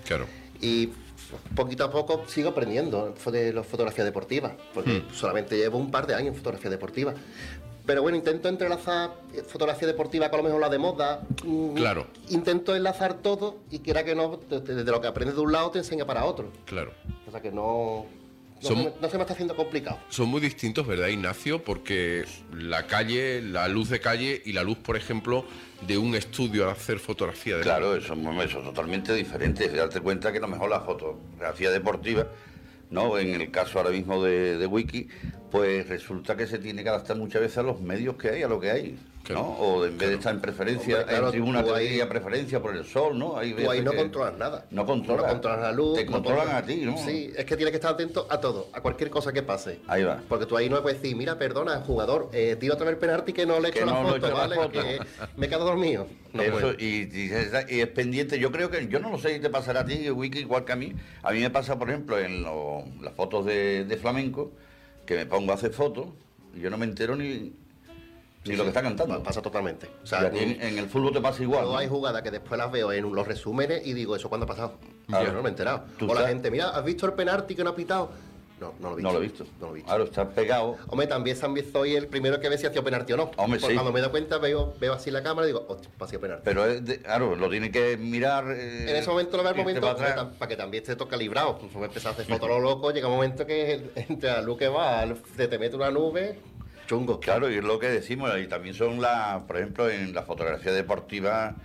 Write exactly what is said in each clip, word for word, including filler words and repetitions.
Claro. Y poquito a poco sigo aprendiendo de la fotografía deportiva, porque mm. solamente llevo un par de años en fotografía deportiva. Pero bueno, intento entrelazar fotografía deportiva con a lo mejor la de moda. Claro. Intento enlazar todo y quiera que no, desde lo que aprendes de un lado te enseña para otro. Claro. O sea que no... No, son, se me, no se me está haciendo complicado. Son muy distintos, ¿verdad, Ignacio? Porque la calle, la luz de calle y la luz, por ejemplo, de un estudio al hacer fotografía de Claro, eso, eso es totalmente diferente. Darte cuenta que a lo mejor la fotografía deportiva, ¿no? En el caso ahora mismo de, de Wiki, pues resulta que se tiene que adaptar muchas veces a los medios que hay, a lo que hay, claro, ¿no? O en vez claro. de estar en preferencia, Hombre, claro, en tribuna te a preferencia por el sol, ¿no? Hay tú ahí no controlas nada. No controlas. No controlas la luz. Te no controlan a ti, ¿no? Sí, es que tienes que estar atento a todo, a cualquier cosa que pase. Ahí va. Porque tú ahí no puedes decir, mira, perdona, jugador, eh, tiro otra vez el penalti que no le he hecho que la no foto, ¿vale? La foto. Que me he quedado dormido. No Eso, y, y, y es pendiente, yo creo que, yo no lo sé si te pasará a ti, Wiki, igual que a mí. A mí me pasa, por ejemplo, en lo, las fotos de, de flamenco, que me pongo a hacer fotos y yo no me entero ni, ni sí, lo que está cantando. Pasa totalmente. O sea, en, en el fútbol te pasa igual. ¿no? Hay jugadas que después las veo en los resúmenes y digo, ¿eso cuándo ha pasado? Claro. Yo no me he enterado. O la gente, mira, ¿has visto el penalti que no ha pitado? No, no lo he visto. No lo he visto. No lo he visto. Claro, está pegado. Hombre, también soy el primero que ve si ha sido penalti o no. Hombre, Porque sí. cuando me doy cuenta veo, veo así la cámara y digo, hostia, ha sido penalti. Pero es de, claro, lo tiene que mirar. Eh, en ese momento lo veo el momento para, para, para que también esté todo calibrado. Pues empezar a hacer fotos a lo loco, llega un momento que entre la luz que va, se te mete una nube. Chungo. Claro, y es lo que decimos, y también son las, por ejemplo, en la fotografía deportiva,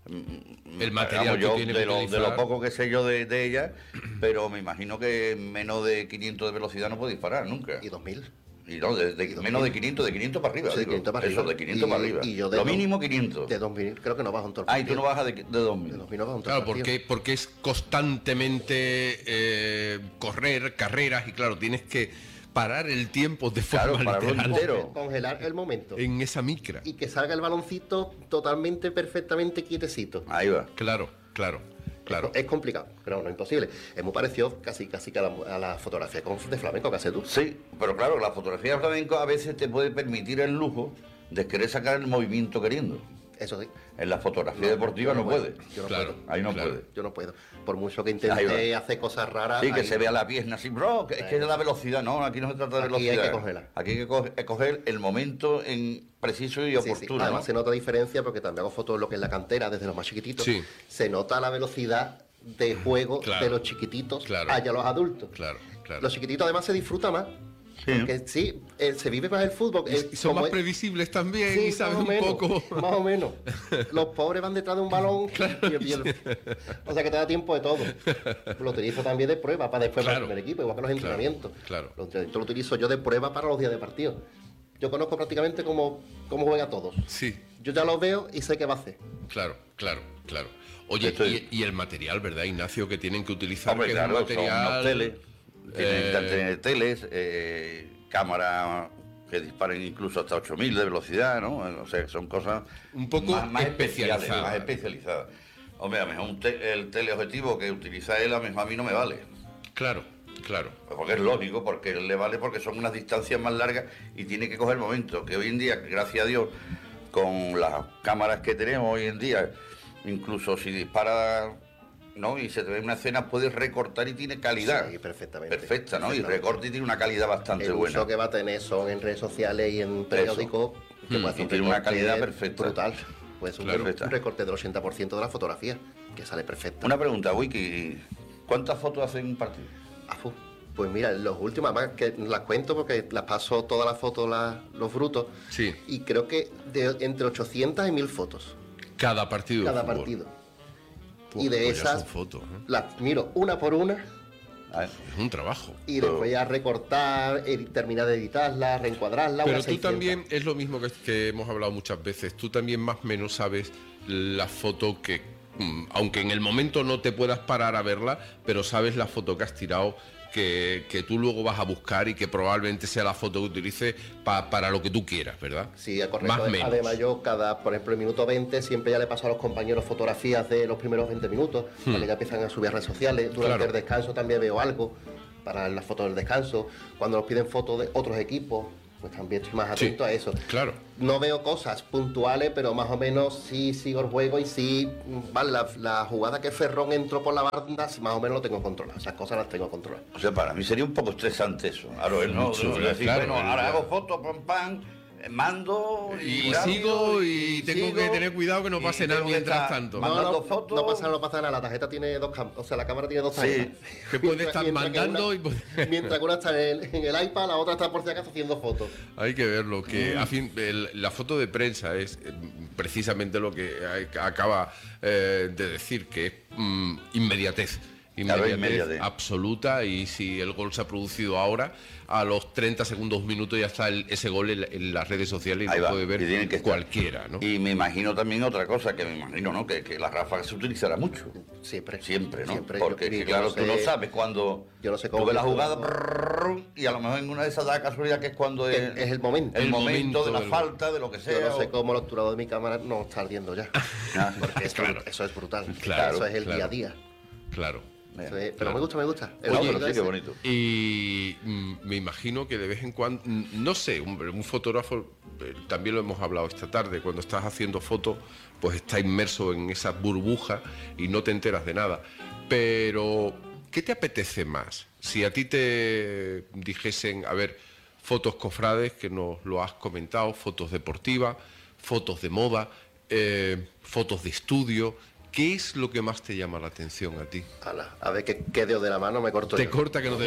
el material yo, que tiene de, que lo, utilizar. de lo poco que sé yo de, de ella, pero me imagino que menos de quinientos de velocidad no puede disparar nunca. Y dos mil. Y no, de, de, menos de quinientos, de quinientos para arriba. Sí, de quinientos para arriba. Eso, de quinientos y, para arriba. Y yo de lo dos, mínimo quinientos. De dos mil, creo que no baja un torpe. Ah, y tú no bajas de, de dos mil. De dos mil no baja un torpe. Claro, porque, porque es constantemente eh, correr, carreras, y claro, tienes que parar el tiempo de forma claro, literal. entero. Congelar el momento. En esa micra. Y que salga el baloncito totalmente, perfectamente quietecito. Ahí va. Claro, claro, claro. Es, es complicado, pero no es imposible. Es muy parecido casi casi que a la, a la fotografía de flamenco que haces tú. Sí, pero claro, la fotografía de flamenco a veces te puede permitir el lujo de querer sacar el movimiento queriendo. Eso sí. En la fotografía no, deportiva no, no puede. Yo no claro, puedo. Ahí no claro. puede. Yo no puedo. Por mucho que intente hacer cosas raras. Sí, que ahí... se vea la pierna así, bro, que es que es la velocidad. No, aquí no se trata de aquí velocidad. Aquí hay que cogerla. Aquí hay que coger, coger el momento en preciso y oportuno. Sí, sí. Además ¿no? se nota diferencia porque también hago fotos de lo que es la cantera, desde los más chiquititos. Sí. Se nota la velocidad de juego claro. de los chiquititos claro. hacia los adultos. Claro, claro. Los chiquititos además se disfruta más. Sí, porque sí, eh, se vive más el fútbol. Y, eh, y son más es, previsibles también, sí, y sabes un menos, poco. Más o menos. Los pobres van detrás de un balón. Claro, y el, y el, o sea que te da tiempo de todo. Lo utilizo también de prueba para después claro. para el equipo, igual que los entrenamientos. Claro, claro. Los entrenamientos lo utilizo yo de prueba para los días de partido. Yo conozco prácticamente cómo, cómo juega todos. Sí. Yo ya los veo y sé qué va a hacer. Claro, claro, claro. Oye, Estoy... y, y el material, ¿verdad, Ignacio? Que tienen que utilizar. Hombre, que claro, es un material. son unos teles, tienen eh... que tener teles, eh, cámaras que disparen incluso hasta ocho mil de velocidad, ¿no? O sea, son cosas un poco más, más especializadas. especiales, más especializadas. Hombre, a lo mejor un te el teleobjetivo que utiliza él, a lo mejor a mí no me vale. Claro, claro. Pues porque es lógico, porque él le vale porque son unas distancias más largas y tiene que coger el momento. Que hoy en día, gracias a Dios, con las cámaras que tenemos hoy en día, incluso si dispara, ¿no? Y se te ve una escena, puedes recortar y tiene calidad. Sí, perfectamente. Perfecta, ¿no? Perfectamente. Y recorta y tiene una calidad bastante el buena. El uso que va a tener son en redes sociales y en periódicos. Que mm, y tiene una calidad perfecta. Brutal. Pues un, perfecta. un recorte del ochenta por ciento de la fotografía, que sale perfecto. Una pregunta, Wiki. ¿Cuántas fotos hacen un partido? Ah, pues mira, los últimos, además que las cuento porque las paso todas las fotos, las, los brutos. Sí. Y creo que de entre ochocientas y mil fotos. Cada partido. Cada de fútbol. partido. Pues, y de pues esas, fotos, ¿eh? las miro una por una. Es un trabajo. Y después ya recortar, terminar de editarla, reencuadrarla. Pero tú también, es lo mismo que, que hemos hablado muchas veces, tú también más o menos sabes la foto que, aunque en el momento no te puedas parar a verla, pero sabes la foto que has tirado, que, que tú luego vas a buscar y que probablemente sea la foto que utilices pa, para lo que tú quieras, ¿verdad? Sí, es correcto. Más o menos. Además yo cada, por ejemplo, el minuto veinte siempre ya le paso a los compañeros fotografías de los primeros veinte minutos, hmm. para que ya empiezan a subir a redes sociales. Durante claro. el descanso también veo algo para las fotos del descanso. Cuando nos piden fotos de otros equipos, Pues también estoy más atento Sí, a eso. claro. No veo cosas puntuales, pero más o menos sí sigo el juego y sí, mm, vale, la, la jugada que Ferrón entró por la banda, sí, más o menos lo tengo controlado. Esas cosas las tengo controladas. O sea, para mí sería un poco estresante eso. Claro, él no, Mucho, no, decir, claro, bueno, él ahora ya- hago fotos, pam, pam, eh, mando Y rápido, sigo y tengo sigo, que tener cuidado que no y pase nada tengo que mientras estar tanto. mandando no, no, fotos. no pasa, no pasa nada. La tarjeta tiene dos cámaras, o sea, la cámara tiene dos Sí. tarjetas. Que puede Mientras- estar mientras que mandando una- y puede- Mientras que una está en el, en el iPad, la otra está por si acaso haciendo fotos. Hay que verlo, Mm. que a fin, el- la foto de prensa es eh, precisamente lo que hay- acaba eh, de decir, que es mm, inmediatez. Claro, Inmediatez, inmediatez. absoluta, y si el gol se ha producido ahora, a los treinta segundos, minutos ya está el- ese gol en, en las redes sociales y Ahí lo va, puede ver y tienen que estar. cualquiera, ¿no? Y me imagino también otra cosa, que me imagino, ¿no? Que, que la ráfaga se utilizará mucho. Siempre. Siempre, ¿no? Siempre. Porque Yo- es que, yo claro, no tú no sé- sabes cuando yo no sé tú cómo ves la esto- jugada brrrr, y a lo mejor en una de esas da casualidad que es cuando Es- es, es el momento. el El momento, momento de la del- falta, de lo que sea. Yo no sé o- cómo el obturador de mi cámara no está ardiendo ya. Ah, Porque eso, Claro. eso es brutal. Claro, eso es el claro. día a día. Claro. Eso es- pero claro. me gusta, me gusta. El Oye, bonito sí, qué ese. bonito. Y mm, me imagino que de vez en cuando, mm, no sé, un, un fotógrafo, eh, también lo hemos hablado esta tarde, cuando estás haciendo fotos, pues está inmerso en esas burbujas y no te enteras de nada. Pero, ¿qué te apetece más? Si a ti te dijesen, a ver, fotos cofrades, que nos lo has comentado, fotos deportivas, fotos de moda, eh, fotos de estudio, ¿qué es lo que más te llama la atención a ti? Ala, a ver qué, qué dedo de la mano me corto Te yo. corta que no te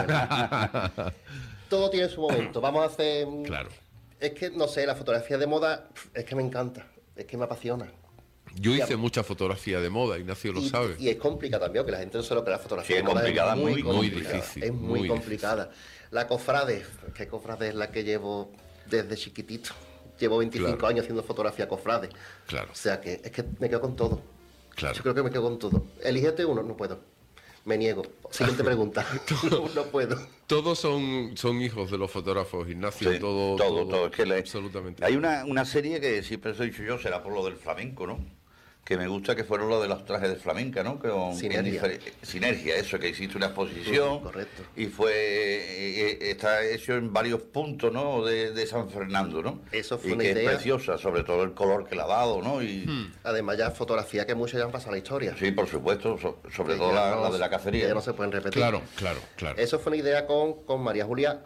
duele. Todo tiene su momento. Vamos a hacer. Claro. Es que, no sé, la fotografía de moda es que me encanta. Es que me apasiona. Yo hice mucha fotografía de moda, Ignacio lo y, sabe. y es complicada también, que la gente no se lo cree. La fotografía Sí, es de moda complicada, es muy, muy, muy complicada, difícil, Es muy, muy complicada. La cofrade, ¿qué cofrade es la que llevo desde chiquitito? Llevo veinticinco Claro. años haciendo fotografía cofrade. Claro. O sea que es que me quedo con todo. Claro. Yo creo que me quedo con todo. Elígete uno, no puedo. Me niego. Siguiente pregunta. no, no puedo. Todos son, son hijos de los fotógrafos, Ignacio. Sí, todo, todo, todo. Es que le- absolutamente. Hay una, una serie que siempre os he dicho yo, será por lo del flamenco, ¿no? Que me gusta, que fueron los de los trajes de flamenca, ¿no? Que con- Sinergia. en difer- Sinergia, eso, que existe una exposición. Sí, correcto. Y fue, eh, eh, está hecho en varios puntos, ¿no? De, de San Fernando, ¿no? Eso fue y una que idea. es preciosa, sobre todo el color que le ha dado, ¿no? Y Además, ya fotografía que muchos ya han pasado a la historia. sí, por supuesto, so- sobre Que todo ya la, no- la de la cacería. que ya ¿no? no se pueden repetir. Claro, claro, claro. Eso fue una idea con, con María Julia,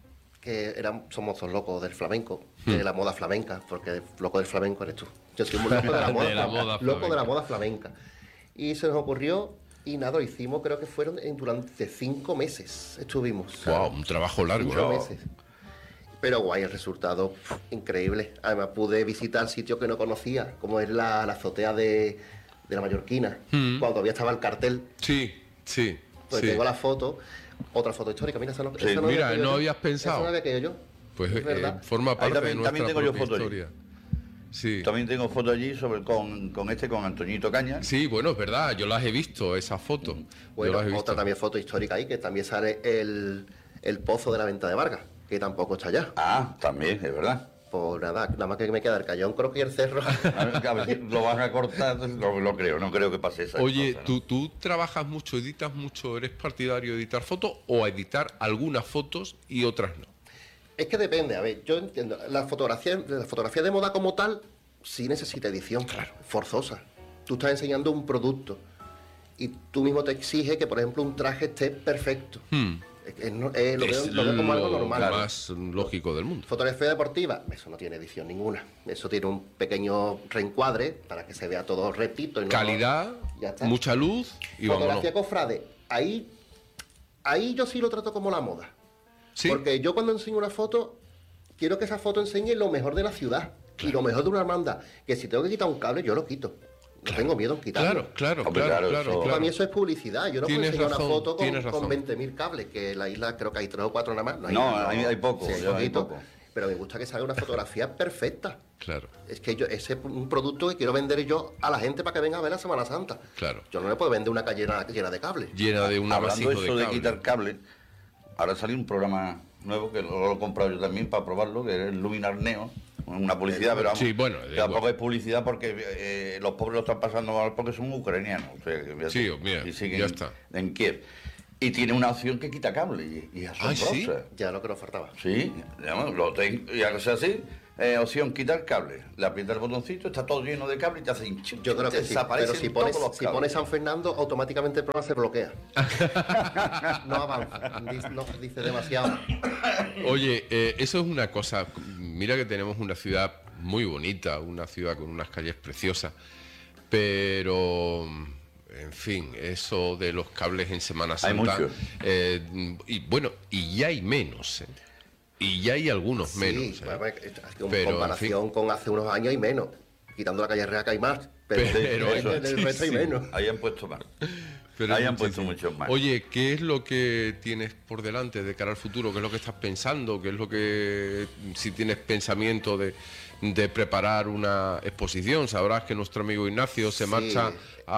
que eran, somos dos locos del flamenco, de la moda flamenca, porque loco del flamenco eres tú. Yo soy muy loco de la moda, De la flamenca, moda loco de la flamenca. moda flamenca. Y se nos ocurrió, y nada, lo hicimos, creo que fueron en- durante cinco meses estuvimos. Wow, un trabajo largo. Cinco ¿eh? meses. Pero guay, el resultado pf, increíble. Además pude visitar sitios que no conocía, como es la, la azotea de, de la Mallorquina, cuando todavía estaba el cartel. Sí, sí. Pues sí. tengo la foto, otra foto histórica. Mira, esa no, Sí, esa no mira, había caído no yo. habías pensado. Esa no había caído yo. Pues Es eh, verdad. forma parte también- de nuestra también tengo yo propia fotos allí. historia. Sí. También tengo fotos allí sobre, con, con este, con Antoñito Caña. Sí, bueno, es verdad, yo las he visto, esas fotos. Yo Bueno, las he otra visto. también foto histórica ahí, que también sale el, el pozo de la venta de Vargas, que tampoco está allá. Ah, también, es verdad. Pues nada, nada más que me queda el Callón Croc y el cerro. A ver, a ver si lo van a cortar, no lo creo, no creo que pase esa Oye, cosa, ¿no? ¿tú, ¿tú trabajas mucho, editas mucho, eres partidario de editar fotos o a editar algunas fotos y otras no? Es que depende, a ver, yo entiendo, la fotografía, la fotografía de moda como tal sí necesita edición, forzosa. Tú estás enseñando un producto y tú mismo te exiges que, por ejemplo, un traje esté perfecto. Hmm. Es, es no- es- lo, veo, Es lo veo como algo lo normal. más lógico del mundo. Fotografía deportiva, eso no tiene edición ninguna. Eso tiene un pequeño reencuadre para que se vea todo rectito. Y no- Calidad, Ya está. mucha luz y vámonos. Fotografía cofrade, ahí, ahí yo sí lo trato como la moda. ¿Sí? Porque yo cuando enseño una foto, quiero que esa foto enseñe lo mejor de la ciudad y lo mejor de una hermandad. Que si tengo que quitar un cable, yo lo quito. No tengo miedo en quitarlo. Claro, claro, Hombre, claro, claro, claro, eso- claro. Para mí eso es publicidad. Yo no puedo Tienes enseñar razón, una foto con, tienes razón. con veinte mil cables, que en la isla creo que hay tres o cuatro nada más. No, nada, hay- hay poco, Sí, hay ya hay poquito. poco. Pero me gusta que salga una fotografía perfecta. Claro, Es que yo, ese es un producto que quiero vender yo a la gente para que venga a ver la Semana Santa. claro. Yo no le puedo vender una calle llena, llena de cables. Llena de un Hablando amasijo eso de de, cable. quitar cable, ahora salió un programa nuevo que lo, lo he comprado yo también para probarlo, que es el Luminar Neo, una publicidad, pero vamos, Sí, bueno, que de- tampoco es publicidad porque eh, los pobres lo están pasando mal porque son ucranianos. O sea, que- Sí, mira, y siguen ya está. en Kiev. Y tiene una opción que quita cable y, y es asombrosa. ¿sí? Ya lo que nos faltaba. Sí, digamos, lo tengo, y hace así, eh, opción quitar cable. Le aprieta el botoncito, está todo lleno de cable y te hace hinchu, Yo creo te que sí, desaparecen pero si pones, todos los si cables. pones San Fernando, automáticamente el programa se bloquea. No avanza, dice, no, dice demasiado. Oye, eh, eso es una cosa. Mira que tenemos una ciudad muy bonita, una ciudad con unas calles preciosas, pero, en fin, eso de los cables en Semana Hay Santa. muchos. eh, y bueno, y ya hay menos, ¿eh? Y ya hay algunos Sí, menos. ¿eh? bueno, en Pero, en comparación con hace unos años hay menos. Quitando la calle Real que hay más. Pero, Pero en hay el resto hay muchísimo. menos. Ahí han puesto más. Pero Ahí es han puesto muchísimo. muchos más. Oye, ¿qué es lo que tienes por delante de cara al futuro? ¿Qué es lo que estás pensando? ¿Qué es lo que, si tienes pensamiento de, de preparar una exposición? Sabrás que nuestro amigo Ignacio se Sí. marcha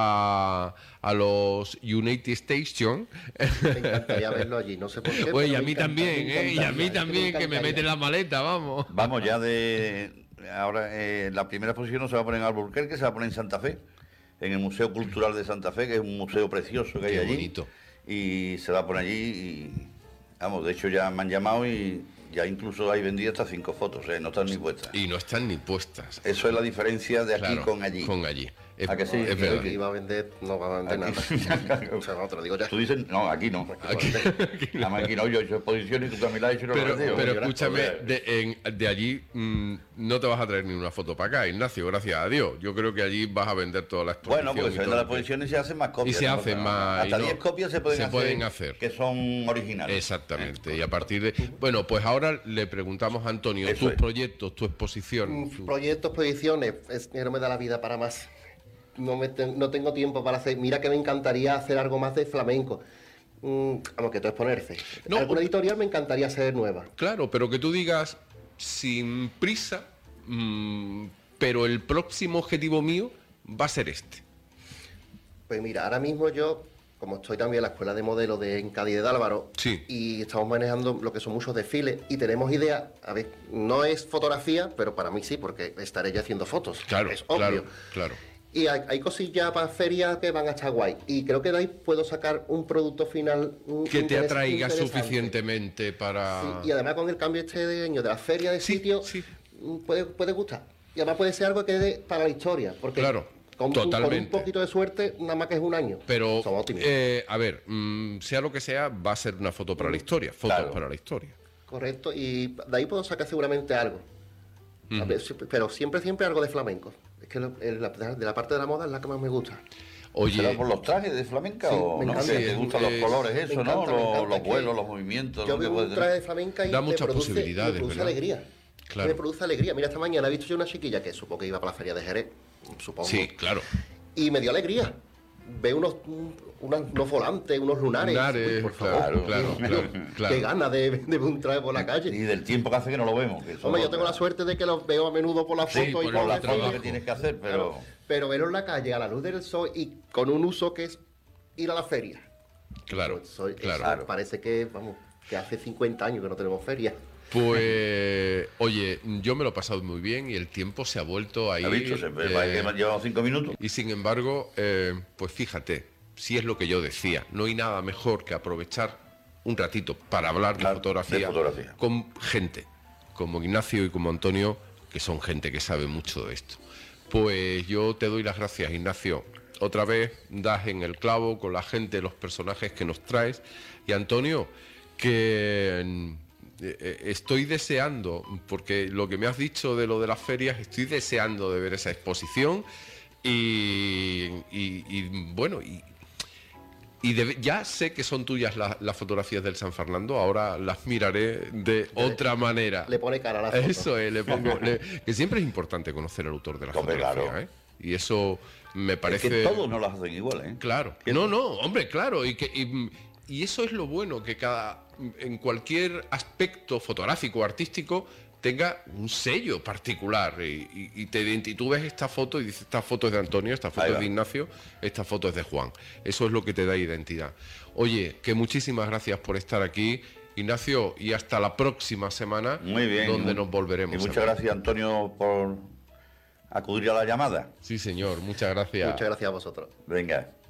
a, a los United Stations. Me encantaría verlo allí, no sé por qué. Oye, y pero a me mí encanta- también, me ¿eh? Y a mí encantaría, también, que me encantaría. mete la maleta, vamos. Vamos ya de... Ahora, eh, la primera exposición no se va a poner en Albuquerque, se va a poner en Santa Fe, en el Museo Cultural de Santa Fe, que es un museo precioso que hay Qué allí. bonito. Y se va a poner allí y... Vamos, de hecho ya me han llamado y ya incluso hay vendidas hasta cinco fotos, ¿eh? No están ni puestas. Y no están ni puestas. Eso es la diferencia de aquí Claro, con allí. Con allí. Es, ¿A que sí? es Creo verdad. que iba a vender, no va a vender Aquí. nada. O sea, no, te lo digo ya. Tú dices, no, aquí no. Aquí- Además, aquí no, yo he hecho exposiciones y tú también la has hecho y no la Pero, has vendido. pero Yo la- escúchame, de, en- de allí mm, no te vas a traer ni una foto para acá, Ignacio, gracias a Dios. Yo creo que allí vas a vender toda la exposición. Bueno, porque y se venden todo las lo que- exposiciones y se hacen más copias. Y se ¿no? hacen más, Hasta y no- diez copias se pueden, se hacer, pueden hacer. que son originales. Exactamente. Y a partir de... Bueno, pues ahora le preguntamos a Antonio, Eso tus es. proyectos, tu exposición. Mm, tu- Proyectos, proyecciones, es que no me da la vida para más. No, me te- no tengo tiempo para hacer. Mira que me encantaría hacer algo más de flamenco. Mm, vamos, que todo es ponerse. No, Alguna porque- editorial me encantaría hacer nueva. Claro, pero que tú digas sin prisa, mm, pero el próximo objetivo mío va a ser este. Pues mira, ahora mismo yo, como estoy también en la escuela de modelo de en Cádiz de Álvaro, Sí. y estamos manejando lo que son muchos desfiles, y tenemos ideas, a ver, no es fotografía, pero para mí sí, porque estaré ya haciendo fotos. Claro, es obvio. claro, claro. Y hay, hay cosillas para ferias que van a estar guay. Y creo que de ahí puedo sacar un producto final mm, Que te interes- atraiga interesante. suficientemente para... Sí, y además con el cambio este de año de la feria de Sí, sitio, sí. mm, puede, puede gustar. Y además puede ser algo que dé para la historia. Porque Claro, con, un- con un totalmente. poquito de suerte, nada más que es un año. Pero, Somos optimistas. eh, a ver, mm, sea lo que sea, va a ser una foto para la historia. Fotos Claro. para la historia. Correcto. Y de ahí puedo sacar seguramente algo. A ver, sí, pero siempre, siempre algo de flamenco. Es que lo- el- la- de la parte de la moda es la que más me gusta. Oye, ¿Será por los trajes de flamenca Sí, o me no? encanta. Que te Sí, gustan eh, los colores, me eso, encanta, ¿no? me Los, encanta los que vuelos, los movimientos. Yo lo que veo puede un tener. traje de flamenca y Da me muchas produce, posibilidades, me produce ¿verdad? alegría. Claro. Me produce alegría. Mira, esta mañana he visto yo una chiquilla que supongo que iba para la feria de Jerez, supongo. sí, claro. Y me dio alegría. Ve unos, unos, unos volantes, unos lunares. Lunares, Uy, por claro, favor. claro, Dios claro, mío, claro. Qué ganas de, de ver un traje por la Y calle. del tiempo que hace que no lo vemos. Que son Hombre, yo otras. tengo la suerte de que los veo a menudo por la foto Sí, y por por el Por las el cosas trabajo. que tienes que hacer, pero... Claro, pero verlo en la calle a la luz del sol y con un uso que es ir a la feria. Claro, Pues soy- claro. eso parece que, vamos, que hace cincuenta años que no tenemos feria. Pues, oye, yo me lo he pasado muy bien y el tiempo se ha vuelto ahí. ¿Ha visto? Se ve, eh, que me han llevado cinco minutos. y sin embargo, eh, pues fíjate, si es lo que yo decía, no hay nada mejor que aprovechar un ratito para hablar de, Claro, fotografía, de fotografía. con gente como Ignacio y como Antonio, que son gente que sabe mucho de esto. Pues yo te doy las gracias, Ignacio. Otra vez das en el clavo con la gente, los personajes que nos traes. Y Antonio, que mm, eh, eh, estoy deseando, porque lo que me has dicho de lo de las ferias, estoy deseando de ver esa exposición. Y, y- y, bueno, y, y de- ya sé que son tuyas las, las fotografías del San Fernando, ahora las miraré de otra manera. Le pone cara a la foto. Eso es, le pongo. le- que siempre es importante conocer al autor de la Hombre, fotografía, claro. ¿eh? Y eso me Es parece. que todos no las hacen igual, ¿eh? Claro. No, no, hombre, claro. Y, que, y, y eso es lo bueno, que cada. En cualquier aspecto fotográfico o artístico tenga un sello particular. Y, y- y te identi- tú ves esta foto y dices: esta foto es de Antonio, esta foto Ahí es va. de Ignacio, esta foto es de Juan. Eso es lo que te da identidad. Oye, que muchísimas gracias por estar aquí, Ignacio, y hasta la próxima semana, Muy bien. donde y mu- nos volveremos. Y a muchas ver. gracias, Antonio, por acudir a la llamada. Sí, señor, muchas gracias. Muchas gracias a vosotros. Venga.